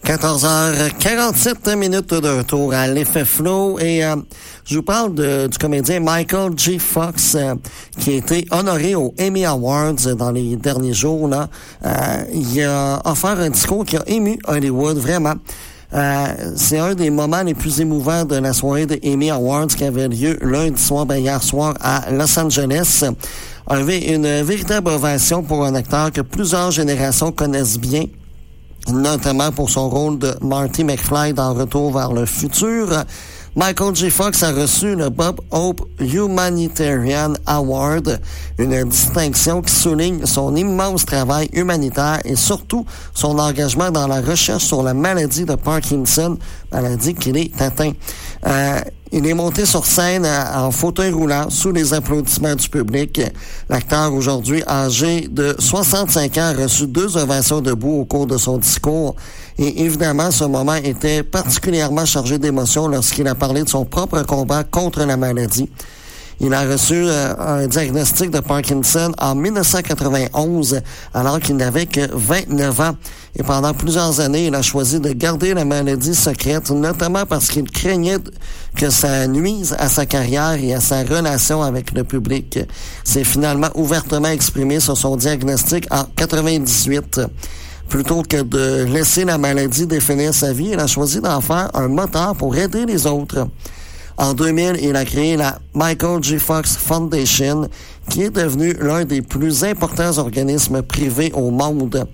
14h47 de retour à l'effet flow et je vous parle du comédien Michael J. Fox qui a été honoré aux Emmy Awards dans les derniers jours. Là. Il a offert un discours qui a ému Hollywood, vraiment. C'est un des moments les plus émouvants de la soirée des Emmy Awards qui avait lieu lundi soir, hier soir à Los Angeles. Il y avait une véritable ovation pour un acteur que plusieurs générations connaissent bien, notamment pour son rôle de Marty McFly dans Retour vers le futur. Michael J. Fox a reçu le Bob Hope Humanitarian Award, une distinction qui souligne son immense travail humanitaire et surtout son engagement dans la recherche sur la maladie de Parkinson, maladie qu'il est atteint. Il est monté sur scène en fauteuil roulant sous les applaudissements du public. L'acteur, aujourd'hui âgé de 65 ans, a reçu 2 ovations debout au cours de son discours. Et évidemment, ce moment était particulièrement chargé d'émotions lorsqu'il a parlé de son propre combat contre la maladie. Il a reçu un diagnostic de Parkinson en 1991, alors qu'il n'avait que 29 ans. Et pendant plusieurs années, il a choisi de garder la maladie secrète, notamment parce qu'il craignait que ça nuise à sa carrière et à sa relation avec le public. C'est finalement ouvertement exprimé sur son diagnostic en 98. Plutôt que de laisser la maladie définir sa vie, il a choisi d'en faire un moteur pour aider les autres. En 2000, il a créé la Michael J. Fox Foundation, qui est devenue l'un des plus importants organismes privés au monde.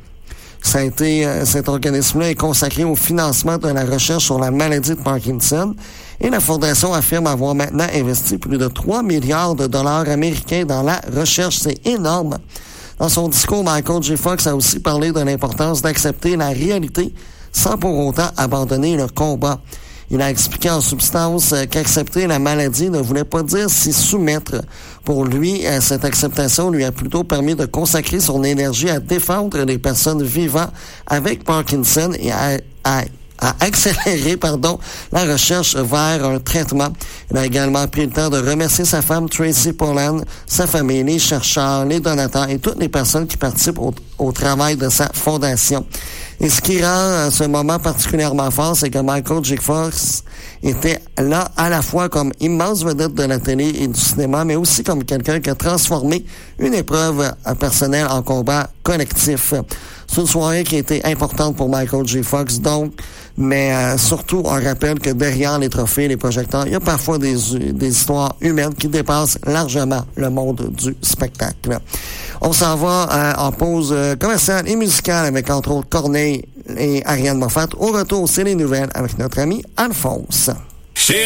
Cet organisme-là est consacré au financement de la recherche sur la maladie de Parkinson et la Fondation affirme avoir maintenant investi plus de 3 milliards de dollars américains dans la recherche. C'est énorme. Dans son discours, Michael J. Fox a aussi parlé de l'importance d'accepter la réalité sans pour autant abandonner le combat. Il a expliqué en substance qu'accepter la maladie ne voulait pas dire s'y soumettre. Pour lui, cette acceptation lui a plutôt permis de consacrer son énergie à défendre les personnes vivant avec Parkinson et à accélérer, la recherche vers un traitement. Il a également pris le temps de remercier sa femme Tracy Pollan, sa famille, les chercheurs, les donateurs et toutes les personnes qui participent au travail de sa fondation. Et ce qui rend ce moment particulièrement fort, c'est que Michael J. Fox était là à la fois comme immense vedette de la télé et du cinéma, mais aussi comme quelqu'un qui a transformé une épreuve personnelle en combat collectif. C'est une soirée qui a été importante pour Michael J. Fox, donc, mais surtout, on rappelle que derrière les trophées, les projecteurs, il y a parfois des histoires humaines qui dépassent largement le monde du spectacle. On s'en va en pause commerciale et musicale avec, entre autres, Corneille et Ariane Moffat. Au retour, c'est les nouvelles avec notre ami Alphonse.